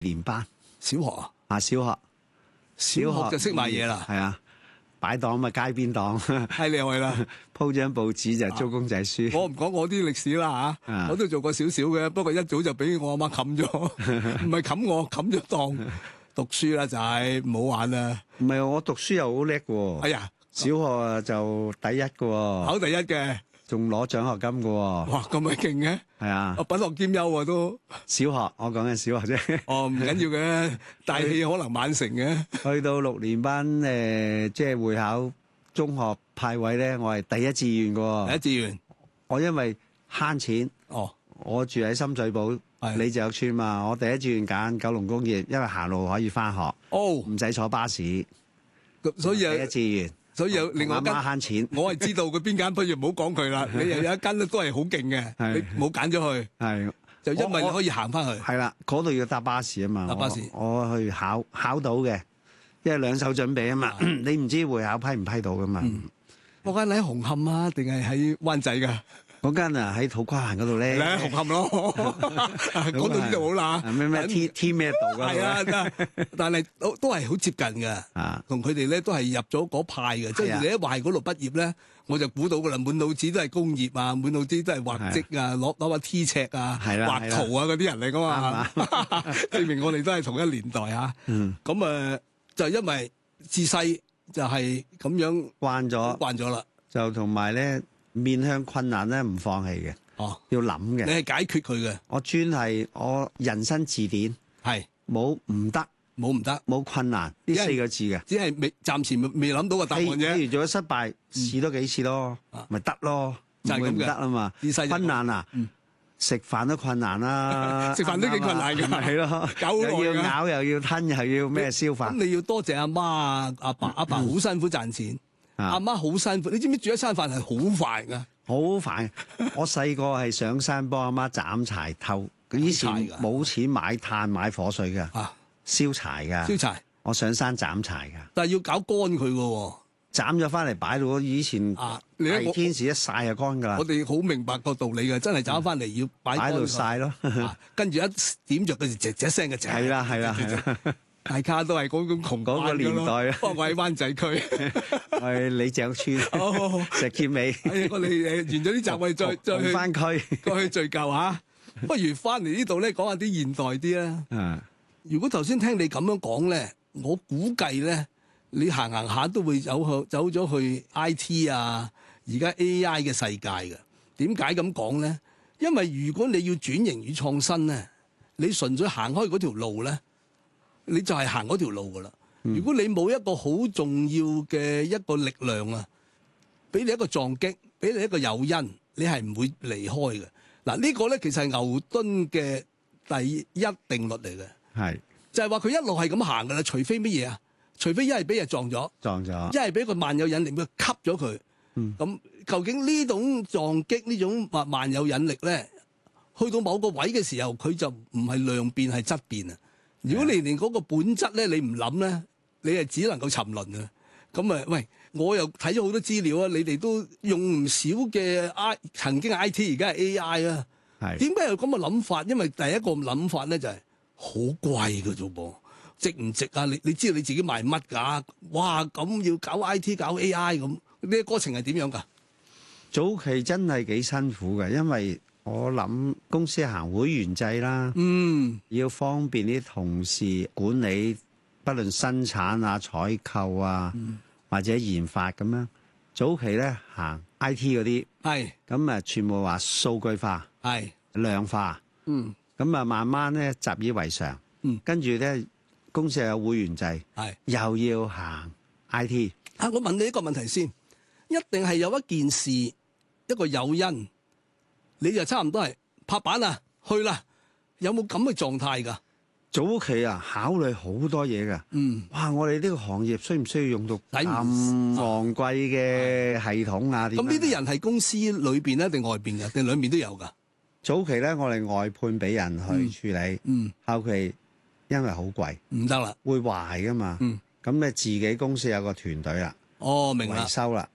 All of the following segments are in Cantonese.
年班小學啊， 啊，小學就識賣嘢啦， 係啊，擺檔咪街邊檔， 係厲害啦。 鋪張報紙就租公仔書。 我唔講我啲歷史啦嚇， 啊我都做過少少嘅，不過一早就俾我阿媽冚咗，唔係冚我，冚咗檔。讀書啦就係唔好玩啦。 唔係我讀書又好叻喎， 哎呀， 小學啊就第一嘅喎， 考第一嘅， 仲攞獎學金嘅喎。 哇咁咪勁嘅， 係啊， 我品學兼優啊都。 小學我講緊小學啫。 哦唔緊要嘅，大器可能晚成嘅。 去到6年班即係會考中學派位咧，我係第一志願嘅喎。 第一志願， 我因為慳錢， 哦我住喺深水埗係李鄭屋村嘛，我第一志願揀九龍工業，因為行路可以翻學， 哦， 唔使坐巴士。 咁所以第一志願， 所以有另外阿一間媽慳錢。 我係知道佢邊間，不如唔好講佢啦。你又有一間都係好勁嘅， 係你冇揀咗佢， 係就因為你可以行翻去。 係啦，嗰度要搭巴士啊嘛。 搭巴士我去考到嘅，因為兩手準備啊嘛。你唔知會考批唔批到噶嘛？ 嗰間喺紅磡啊，定係喺灣仔㗎？ 嗰間啊喺土瓜灣嗰度咧， 你喺紅磡咯，嗰度呢度好啦。 咩 T 咩道嗰度係啊， 咧但係都係好接近嘅， 啊同佢哋咧都係入咗嗰派嘅。即係你一話係嗰度畢業咧，我就估到㗎啦，滿腦子都係工業啊，滿腦子都係畫則啊，攞把 T 尺啊， 係啦畫圖啊嗰啲人嚟㗎嘛，證明我哋都係同一年代啊。咁就因為自細就係咁樣慣咗啦。 就同埋咧面向困難咧唔放棄嘅， 哦， 要諗嘅。 你係解決佢嘅， 我專係我人生字典係冇唔得冇唔得， 冇困難呢4個字嘅。 只係暫時未諗到個答案譬啫。 如做咗失敗，試多幾次咯，咪得咯， 就係咁嘅唔會唔得啊嘛自細就。 困難啊，食飯都困難啦， 食飯都幾困難㗎係咯， 搞好耐㗎又要咬又要吞又要咩消化咁你要多謝阿媽啊、阿爸好辛苦賺錢，阿媽好辛苦。你知唔知煮一餐飯係好煩㗎？ 好煩。我細個係上山幫阿媽斬柴偷，以前斬柴㗎冇錢買炭買火水㗎， 啊， 燒柴㗎。 燒柴， 我上山斬柴㗎， 但係要搞乾佢㗎喎。 斬咗翻嚟擺到以前你睇大天時一曬就乾㗎啦我，哋好明白個道理嘅，真係斬翻嚟要擺擺到乾佢曬咯。 跟住一點着佢就啫啫聲嘅啫。 係啦係啦係啦， 大家都係嗰種窮嗰個年代啊不過我喺灣仔區。 去李鄭屋村好石硤尾我哋完咗呢集，我哋再去紅番區。 過去聚舊嚇。不如翻嚟呢度咧，講下啲現代啲啦。 啊， 如果頭先聽你咁樣講咧，我估計咧，你行下都會走咗去 IT 啊，而家 AI 嘅世界嘅。點解咁講咧？因為如果你要轉型與創新咧，你純粹行開嗰條路咧，你就係行嗰條路噶啦。如果你冇一個好重要嘅一個力量啊，俾你一個撞擊，俾你一個誘因，你係唔會離開嘅。嗱，呢個咧其實係牛頓嘅第一定律嚟嘅， 係就係話佢一路係咁行噶啦，除非乜嘢啊？除非一係俾人撞咗， 撞咗一係俾個萬有引力佢吸咗佢。咁究竟呢種撞擊呢種萬有引力咧，去到某個位嘅時候，佢就唔係量變係質變啊！如果你連嗰個本質咧，你唔諗咧，你係只能夠沉淪啊！咁啊，喂，我又睇咗好多資料啊，你哋都用唔少嘅曾經 IT 而家係 AI 啊， 係點解有咁嘅諗法？因為第一個諗法咧就係好貴嘅啫噃，值唔值啊？你知道你自己賣乜㗎？哇，咁要搞 IT 搞 AI 咁，呢個過程係點樣㗎？ 早期真係幾辛苦嘅，因為我諗公司行會員制啦，要方便啲同事管理，不論生產啊、採購啊，或者研發咁樣。早期咧行 IT 嗰啲， 係咁啊全部話數據化、 係量化，咁啊慢慢咧習以為常，跟住咧公司又有會員制， 係又要行 IT。 我問你一個問題先，一定係有一件事一個誘因，你就差唔多係拍板啊去啦，有冇咁嘅狀態㗎？ 早期啊，考慮好多嘢㗎。哇！我哋呢個行業需唔需要用到咁昂貴嘅系統啊？ 咁呢啲人係公司裏邊咧定外邊嘅，定兩邊都有㗎？ 早期咧，我哋外判俾人去處理，後期因為好貴， 唔得啦， 會壞㗎嘛。咁咧自己公司有個團隊啦， 哦，明啦維，修啦，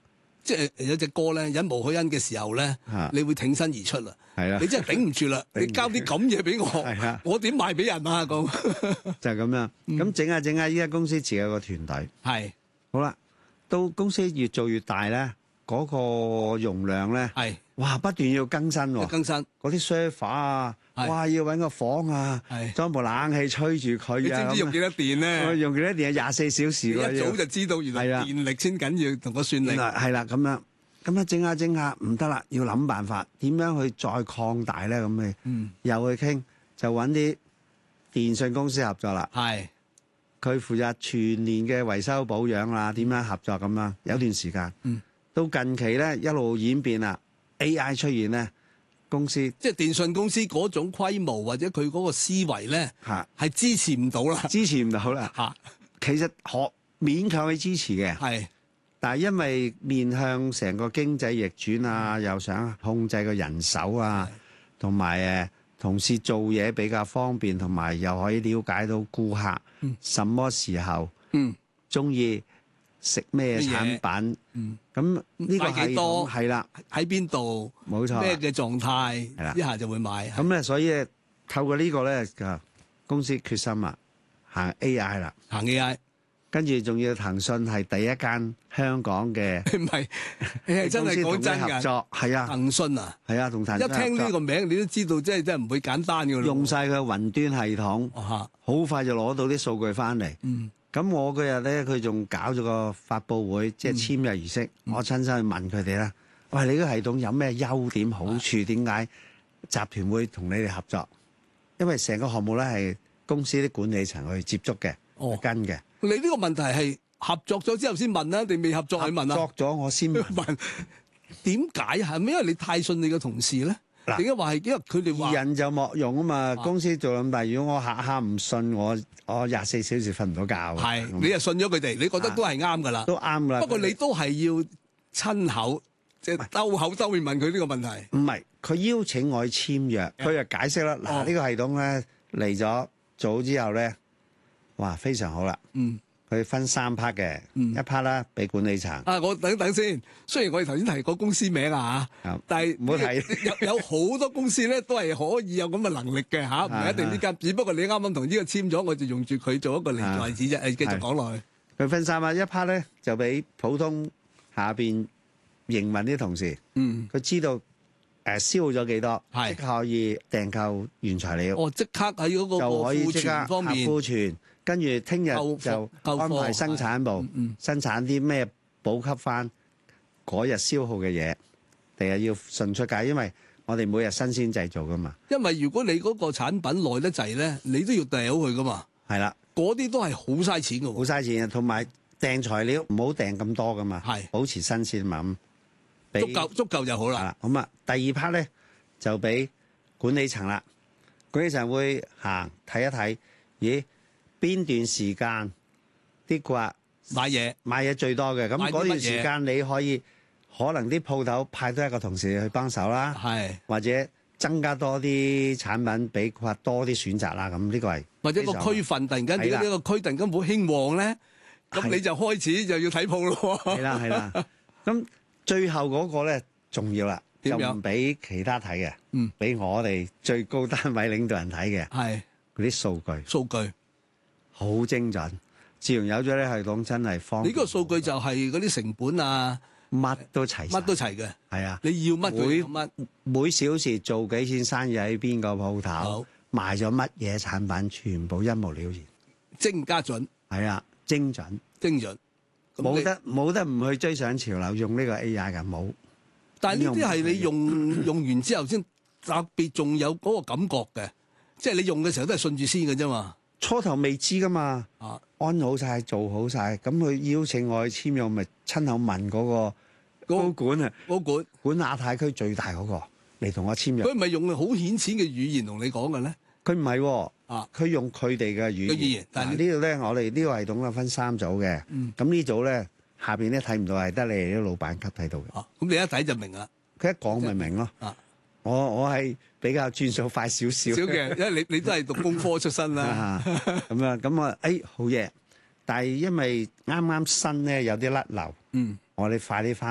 即係有隻歌咧，忍無可忍嘅時候咧，你會挺身而出啦。 係啦， 你真係頂唔住啦！你交啲咁嘢俾我，我點賣俾人啊？咁就係咁樣。咁整下整下，依家公司自己有個團隊。 係好啦，到公司越做越大咧，嗰個容量咧，哇不斷要更新喎。 更新嗰啲 server 啊，哇要揾個房啊，裝部冷氣吹住佢啊。 你知唔知用幾多電咧？ 用幾多電啊？24小時喎。 一早就知道原來電力先緊要，同個算力。 係啦，咁樣。咁整下整下唔得啦，要諗辦法點樣去再擴大咧？咁咪又去傾，就揾啲電信公司合作啦。係，佢負責全年嘅維修保養啦，點樣合作咁樣？有段時間，到近期咧一路演變啦 ，AI 出現咧，公司即係電信公司嗰種規模或者佢嗰個思維咧，係支持唔到啦， 支持唔到啦。其實勉強去支持嘅。係。但係因為面向成個經濟逆轉啊，又想控制個人手啊，同埋同事做嘢比較方便，同埋又可以了解到顧客什麼時候中意食咩產品，咁呢個系統係啦， 喺邊度冇錯咩嘅狀態，一下就會買。 咁咧，所以透過呢個咧，公司決心啊，行 AI 啦， 行 AI。 跟住仲要騰訊係第一間香港嘅， 唔係，你係真係講真合作，係啊， 騰訊啊， 係啊，同騰訊一聽呢個名，你都知道，真係唔會簡單㗎咯。 用晒佢雲端系統，好快就攞到啲數據翻嚟。咁我嗰日咧，佢仲搞咗個發佈會，即係簽約儀式，我親身去問佢哋啦。喂，你個系統有咩優點好處？點解集團會同你哋合作？因為成個項目咧係公司啲管理層去接觸嘅，跟嘅。 你呢個問題係合作咗之後先問啊，定未合作去問啊？ 合作咗我先問。 點解啊？係咪因為你太信你嘅同事咧？點解話係因為佢哋話人就莫用啊嘛？公司做咁大，如果我下下唔信我24小時瞓唔到覺。 係你又信咗佢哋，你覺得都係啱㗎啦？ 都啱啦。 不過你都係要親口即係兜口兜面問佢呢個問題。 唔係，佢邀請我去簽約，佢就解釋啦。嗱，呢個系統咧嚟咗做之後咧。哇，非常好啦！佢分3 part 嘅，一 part 啦俾管理層。 我等等先，雖然我哋頭先提過公司名啊嚇，但係唔好睇有好多公司咧都係可以有咁嘅能力嘅嚇，唔係一定呢間。只不過你啱啱同呢個簽咗，我就用住佢做一個例子啫。繼續講落去。佢分3 part，一 part 咧就俾普通下邊營運啲同事，佢知道消耗咗幾多，即可以訂購原材料。 即刻喺嗰個庫存方面。 庫存。跟住聽日就安排生產部生產啲咩補給翻嗰日消耗嘅嘢，定係要順出街，因為我哋每日新鮮製造噶嘛。 因為如果你嗰個產品耐得滯咧，你都要掉佢噶嘛。係啦，嗰啲都係好嘥錢㗎。 好嘥錢啊！同埋訂材料唔好訂咁多噶嘛，保持新鮮嘛咁。 足夠就好啦。 咁啊，第2 part 咧就俾管理層啦，管理層會行睇一睇，咦？邊段時間啲顧客買嘢最多嘅，咁嗰段時間你可能啲鋪頭派多一個同事去幫手啦，或者增加多啲產品俾顧客多啲選擇啦。咁呢個係或者個區份突然間點解呢個區突然間好興旺咧？咁你就開始就要睇鋪咯。 係啦，咁最後嗰個咧重要啦，就唔俾其他睇嘅，俾我哋最高單位領導人睇嘅，係嗰啲數據。好精準，自從有咗呢系統，真係方便。 你嗰個數據就係嗰啲成本啊， 乜都齊， 乜都齊嘅。係啊，你要乜佢乜， 每小時做幾錢生意喺邊個鋪頭，賣咗乜嘢產品，全部一目了然， 精加準。 係啊，精準，冇得唔去追上潮流，用呢個 AI 嘅冇。 但係呢啲係你用完之後先特別仲有嗰個感覺嘅，即係你用嘅時候都係信住先嘅啫嘛。 初頭未知噶嘛，安好晒，做好晒，咁佢邀請我去簽約，咪親口問嗰個高管啊，管亞太區最大嗰個嚟同我簽約。 佢唔係用好顯淺嘅語言同你講嘅咧？ 佢唔係，佢用佢哋嘅語言。但係呢度咧，我哋呢個系統咧分3組嘅，咁呢組咧下邊咧睇唔到，係得你哋啲老闆級睇到嘅。 咁你一睇就明啦。 佢一講咪明咯。我係比較轉數快少嘅，因為你都係讀工科出身啦。 咁啊，好嘢！但係因為啱啱新咧有啲甩漏，我哋快啲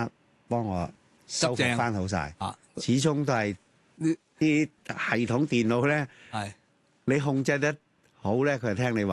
幫我修復翻好晒。 啊， 始終都係啲系統電腦咧， 係你控制得好咧，佢就聽你話。